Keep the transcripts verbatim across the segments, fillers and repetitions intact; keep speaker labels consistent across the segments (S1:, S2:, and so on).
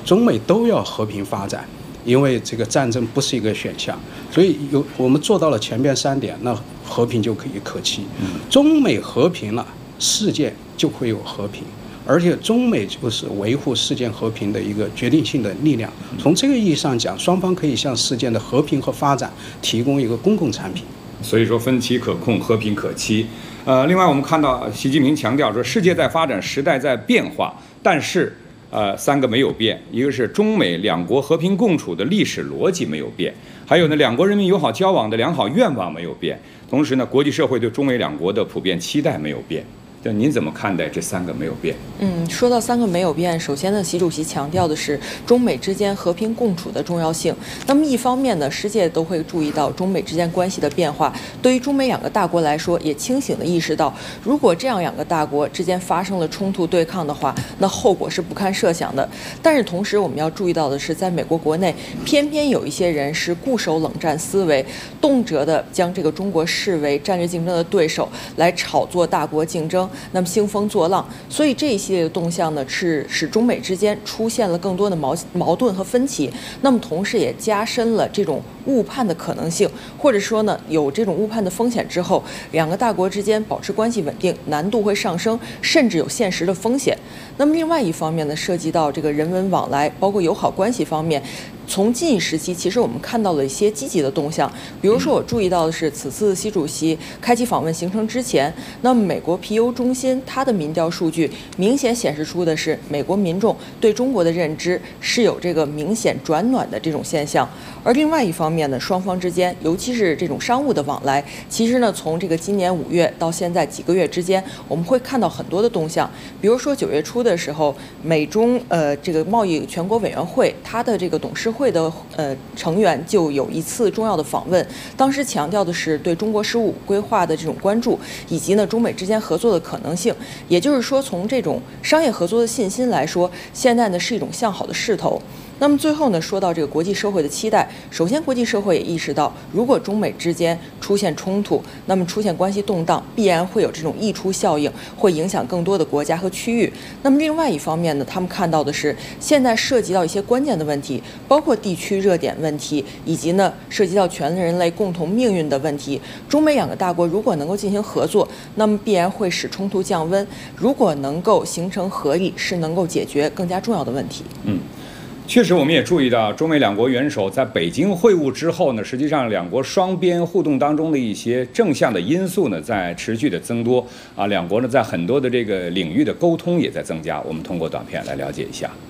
S1: 中美都要和平发展，因为这个战争不是一个选项，所以有我们做到了前边三点，那和平就可以可期。中美和平了，世界就会有和平。而且中美就是维护世界和平的一个决定性的力量。从这个意义上讲，双方可以向世界的和平和发展提供一个公共产品。
S2: 所以说，分歧可控，和平可期。呃，另外我们看到习近平强调说，世界在发展，时代在变化，但是呃，三个没有变，一个是中美两国和平共处的历史逻辑没有变，还有呢，两国人民友好交往的良好愿望没有变，同时呢，国际社会对中美两国的普遍期待没有变。就您怎么看待这三个没有变？
S3: 嗯，说到三个没有变，首先呢，习主席强调的是中美之间和平共处的重要性。那么一方面呢，世界都会注意到中美之间关系的变化。对于中美两个大国来说，也清醒地意识到，如果这样两个大国之间发生了冲突对抗的话，那后果是不堪设想的。但是同时，我们要注意到的是，在美国国内，偏偏有一些人是固守冷战思维，动辄的将这个中国视为战略竞争的对手，来炒作大国竞争。那么兴风作浪，所以这一系列的动向呢，是使中美之间出现了更多的矛矛盾和分歧。那么同时也加深了这种误判的可能性，或者说呢，有这种误判的风险之后，两个大国之间保持关系稳定难度会上升，甚至有现实的风险。那么另外一方面呢，涉及到这个人文往来，包括友好关系方面。从近一时期，其实我们看到了一些积极的动向，比如说我注意到的是，此次习主席开启访问行程之前，那么美国皮尤中心它的民调数据明显显示出的是，美国民众对中国的认知是有这个明显转暖的这种现象。而另外一方面呢，双方之间，尤其是这种商务的往来，其实呢，从这个今年五月到现在几个月之间，我们会看到很多的动向。比如说九月初的时候，美中呃这个贸易全国委员会它的这个董事会会的呃成员就有一次重要的访问，当时强调的是对中国“十五”规划的这种关注，以及呢中美之间合作的可能性。也就是说，从这种商业合作的信心来说，现在呢是一种向好的势头。那么最后呢，说到这个国际社会的期待，首先国际社会也意识到，如果中美之间出现冲突，那么出现关系动荡，必然会有这种溢出效应，会影响更多的国家和区域。那么另外一方面呢，他们看到的是，现在涉及到一些关键的问题，包括地区热点问题，以及呢涉及到全人类共同命运的问题。中美两个大国如果能够进行合作，那么必然会使冲突降温；如果能够形成合力，是能够解决更加重要的问题。
S2: 嗯。确实，我们也注意到，中美两国元首在北京会晤之后呢，实际上两国双边互动当中的一些正向的因素呢，在持续的增多啊。两国呢，在很多的这个领域的沟通也在增加。我们通过短片来了解一下。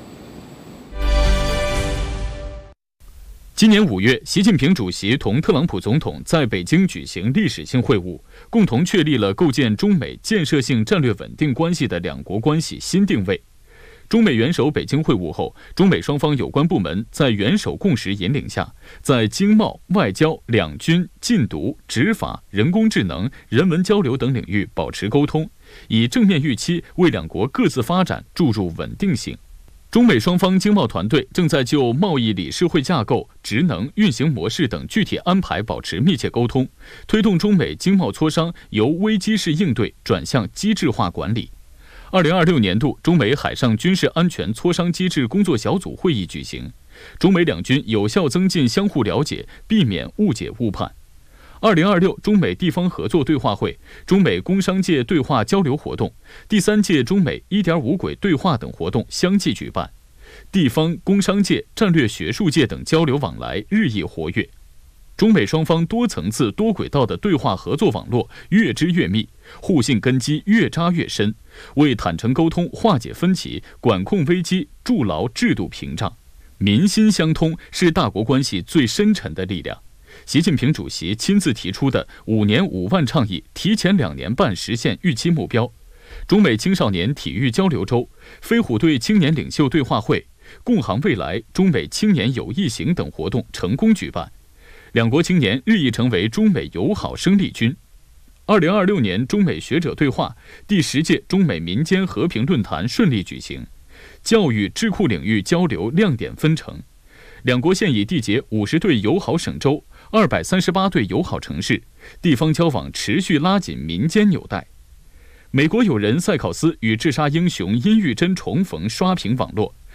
S4: 今年五月，习近平主席同特朗普总统在北京举行历史性会晤，共同确立了构建中美建设性战略稳定关系的两国关系新定位。中美元首北京会晤后，中美双方有关部门在元首共识引领下，在经贸、外交、两军、禁毒、执法、人工智能、人文交流等领域保持沟通，以正面预期为两国各自发展注入稳定性。中美双方经贸团队正在就贸易理事会架构、职能、运行模式等具体安排保持密切沟通，推动中美经贸磋商由危机式应对转向机制化管理。二零二六年度中美海上军事安全磋商机制工作小组会议举行，中美两军有效增进相互了解，避免误解误判。二零二六中美地方合作对话会、中美工商界对话交流活动、第三届中美 一点五 轨对话等活动相继举办，地方、工商界、战略学术界等交流往来日益活跃。中美双方多层次、多轨道的对话合作网络越织越密，互信根基越扎越深，为坦诚沟通、化解分歧、管控危机筑牢制度屏障。民心相通是大国关系最深沉的力量。习近平主席亲自提出的五年五万倡议，提前两年半实现预期目标。中美青少年体育交流周、飞虎队青年领袖对话会、共航未来、中美青年友谊行等活动成功举办。两国青年日益成为中美友好生力军。二零二六年中美学者对话第十届中美民间和平论坛顺利举行，教育智库领域交流亮点纷呈。两国现已缔结五十对友好省州、二百三十八对友好城市，地方交往持续拉紧民间纽带。美国友人塞考斯与自杀英雄殷玉珍重逢刷屏网络，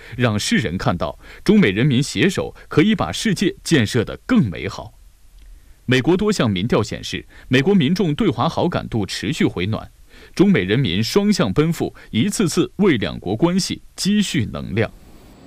S4: 让世人看到中美人民携手可以把世界建设得更美好。美国多项民调显示，美国民众对华好感度持续回暖，中美人民双向奔赴，一次次为两国关系积蓄能量。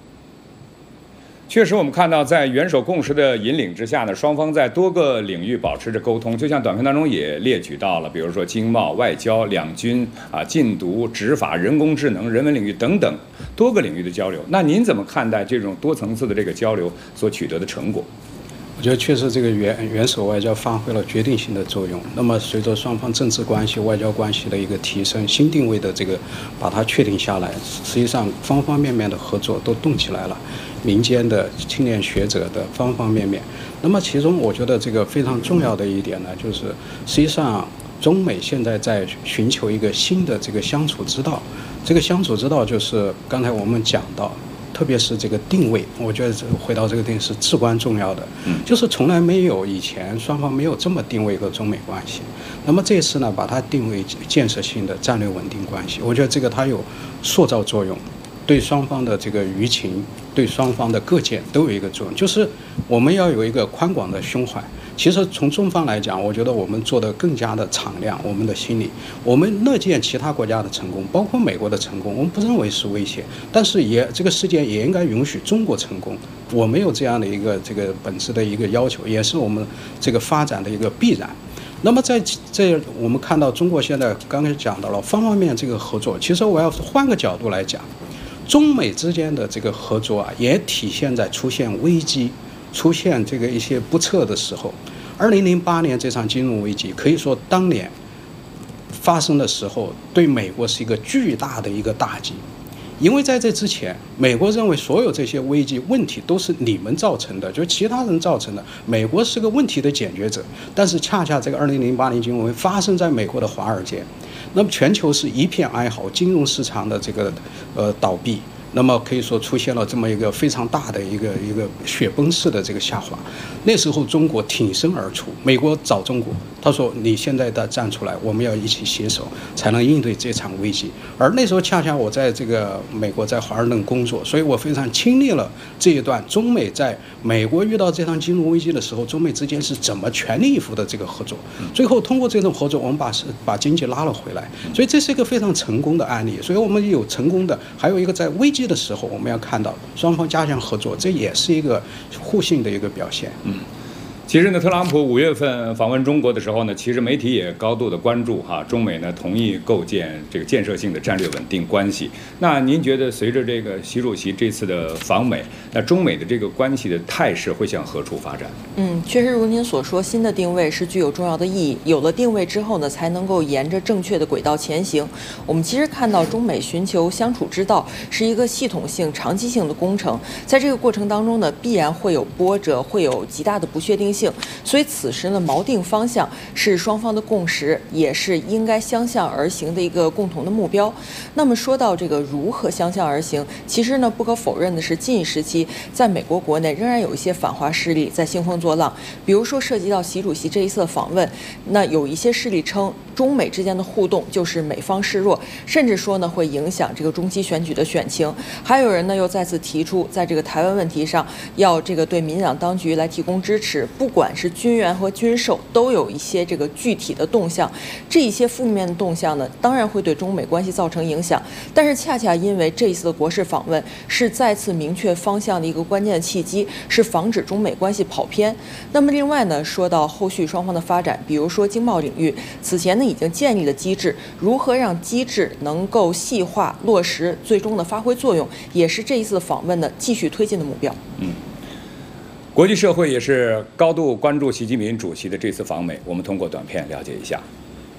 S2: 确实，我们看到在元首共识的引领之下呢，双方在多个领域保持着沟通。就像短片当中也列举到了，比如说经贸、外交、两军啊、禁毒、执法、人工智能、人文领域等等多个领域的交流。那您怎么看待这种多层次的这个交流所取得的成果？
S1: 我觉得确实这个元元首外交发挥了决定性的作用。那么随着双方政治关系、外交关系的一个提升，新定位的这个把它确定下来，实际上方方面面的合作都动起来了，民间的、青年学者的方方面面。那么其中我觉得这个非常重要的一点呢，就是实际上中美现在在寻求一个新的这个相处之道。这个相处之道就是刚才我们讲到，特别是这个定位，我觉得回到这个定位是至关重要的。就是从来没有以前双方没有这么定位过中美关系。那么这次呢，把它定为建设性的战略稳定关系，我觉得这个它有塑造作用，对双方的这个舆情，对双方的各界都有一个作用。就是我们要有一个宽广的胸怀。其实从中方来讲，我觉得我们做得更加的敞亮，我们的心理，我们乐见其他国家的成功，包括美国的成功，我们不认为是威胁，但是也这个世界也应该允许中国成功。我们有这样的一个这个本质的一个要求，也是我们这个发展的一个必然。那么在这我们看到中国现在刚才讲到了方方面面这个合作，其实我要换个角度来讲，中美之间的这个合作啊，也体现在出现危机、出现这个一些不测的时候。二零零八年这场金融危机，可以说当年发生的时候，对美国是一个巨大的一个打击。因为在这之前，美国认为所有这些危机问题都是你们造成的，就是其他人造成的，美国是个问题的解决者。但是恰恰这个二零零八年金融危机发生在美国的华尔街，那么全球是一片哀嚎，金融市场的这个呃倒闭。那么可以说出现了这么一个非常大的一个一个雪崩式的这个下滑。那时候中国挺身而出，美国找中国，他说你现在的站出来，我们要一起携手才能应对这场危机。而那时候恰恰我在这个美国在华盛顿工作，所以我非常亲历了这一段中美在美国遇到这场金融危机的时候，中美之间是怎么全力以赴的这个合作。最后通过这种合作，我们把把经济拉了回来，所以这是一个非常成功的案例。所以我们有成功的，还有一个在危机的时候，我们要看到双方加强合作，这也是一个互信的一个表现。嗯。
S2: 其实呢，特朗普五月份访问中国的时候呢，其实媒体也高度的关注哈，中美呢同意构建这个建设性的战略稳定关系。那您觉得随着这个习主席这次的访美，那中美的这个关系的态势会向何处发展？
S3: 嗯，确实如您所说，新的定位是具有重要的意义。有了定位之后呢，才能够沿着正确的轨道前行。我们其实看到中美寻求相处之道是一个系统性、长期性的工程，在这个过程当中呢，必然会有波折，会有极大的不确定性。所以此时呢，锚定方向是双方的共识，也是应该相向而行的一个共同的目标。那么说到这个如何相向而行，其实呢，不可否认的是，近时期在美国国内仍然有一些反华势力在兴风作浪。比如说涉及到习主席这一次的访问，那有一些势力称中美之间的互动就是美方示弱，甚至说呢会影响这个中期选举的选情。还有人呢又再次提出，在这个台湾问题上要这个对民进党当局来提供支持，不管是军援和军售都有一些这个具体的动向。这一些负面的动向呢，当然会对中美关系造成影响。但是恰恰因为这一次的国事访问是再次明确方向的一个关键的契机，是防止中美关系跑偏。那么另外呢，说到后续双方的发展，比如说经贸领域，此前呢已经建立了机制，如何让机制能够细化落实，最终的发挥作用，也是这一次访问的继续推进的目标。
S2: 嗯。国际社会也是高度关注习近平主席的这次访美，我们通过短片了解一下。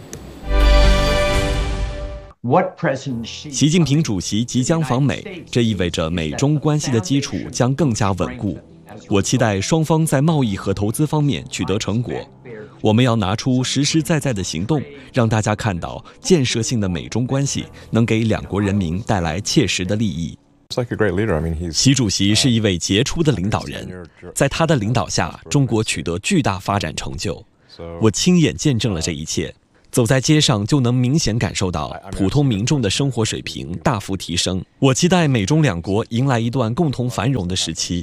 S5: 习近平主席即将访美，这意味着美中关系的基础将更加稳固。我期待双方在贸易和投资方面取得成果。我们要拿出实实在在的行动，让大家看到建设性的美中关系能给两国人民带来切实的利益。习主席是一位杰出的领导人，在他的领导下，中国取得巨大发展成就。我亲眼见证了这一切。 走在街上就能明显感受到普通民众的生活水平大幅提升。我期待美中两国迎来一段共同繁荣的时期。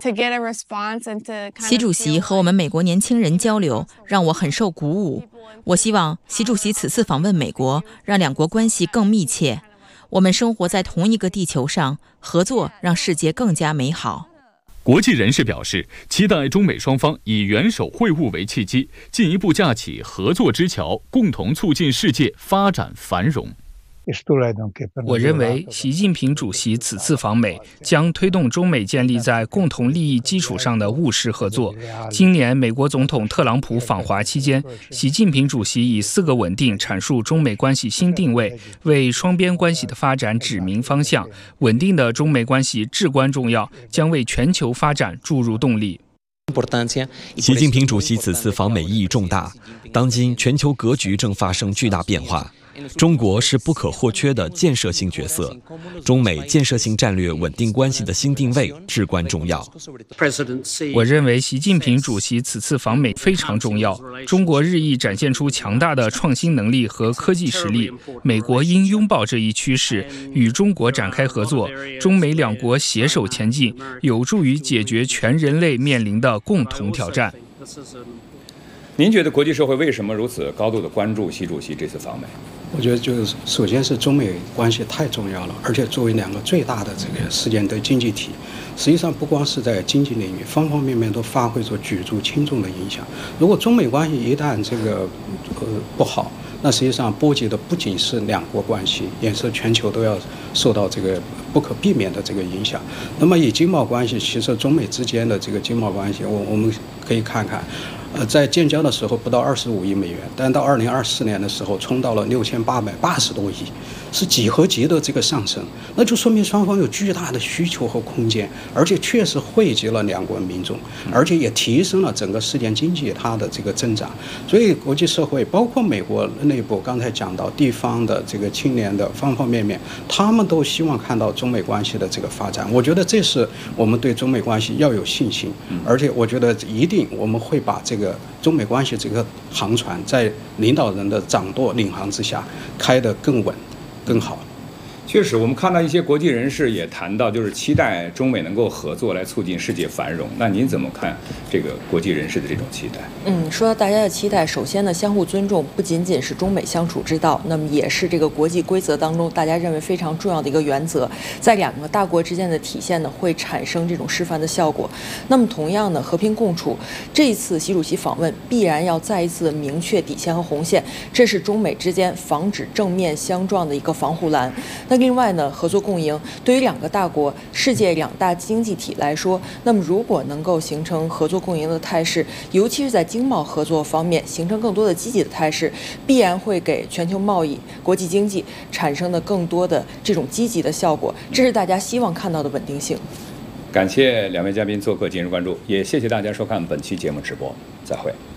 S6: 习主席和我们美国年轻人交流，让我很受鼓舞。我希望习主席此次访问美国，让两国关系更密切。我们生活在同一个地球上，合作让世界更加美好。
S4: 国际人士表示，期待中美双方以元首会晤为契机，进一步架起合作之桥，共同促进世界发展繁荣。
S7: 我认为习近平主席此次访美将推动中美建立在共同利益基础上的务实合作。今年美国总统特朗普访华期间，习近平主席以四个稳定阐述中美关系新定位，为双边关系的发展指明方向。稳定的中美关系至关重要，将为全球发展注入动力。
S5: 习近平主席此次访美意义重大，当今全球格局正发生巨大变化。中国是不可或缺的建设性角色，中美建设性战略稳定关系的新定位至关重要。
S7: 我认为习近平主席此次访美非常重要，中国日益展现出强大的创新能力和科技实力，美国应拥抱这一趋势，与中国展开合作，中美两国携手前进，有助于解决全人类面临的共同挑战。
S2: 您觉得国际社会为什么如此高度的关注习主席这次访美？
S1: 我觉得就是首先是中美关系太重要了，而且作为两个最大的这个世界的经济体，实际上不光是在经济领域，方方面面都发挥着举足轻重的影响。如果中美关系一旦这个呃不好，那实际上波及的不仅是两国关系，也是全球都要受到这个不可避免的这个影响。那么以经贸关系，其实中美之间的这个经贸关系，我我们可以看看。呃，在建交的时候不到二十五亿美元，但到二零二四年的时候冲到了六千八百八十多亿，是几何级的这个上升，那就说明双方有巨大的需求和空间，而且确实惠及了两国民众，而且也提升了整个世界经济它的这个增长。所以国际社会包括美国内部，刚才讲到地方的这个青年的方方面面，他们都希望看到中美关系的这个发展。我觉得这是我们对中美关系要有信心，而且我觉得一定我们会把这个中美关系这个航船在领导人的掌舵领航之下开得更稳更好。
S2: 确实，我们看到一些国际人士也谈到，就是期待中美能够合作来促进世界繁荣。那您怎么看这个国际人士的这种期待？
S3: 嗯，说到大家的期待，首先呢，相互尊重不仅仅是中美相处之道，那么也是这个国际规则当中大家认为非常重要的一个原则，在两个大国之间的体现呢，会产生这种示范的效果。那么同样呢，和平共处，这一次习主席访问必然要再一次明确底线和红线，这是中美之间防止正面相撞的一个防护栏。那另外呢，合作共赢对于两个大国、世界两大经济体来说，那么如果能够形成合作共赢的态势，尤其是在经贸合作方面形成更多的积极的态势，必然会给全球贸易、国际经济产生的更多的这种积极的效果，这是大家希望看到的稳定性。
S2: 感谢两位嘉宾做客今日关注，也谢谢大家收看本期节目直播，再会。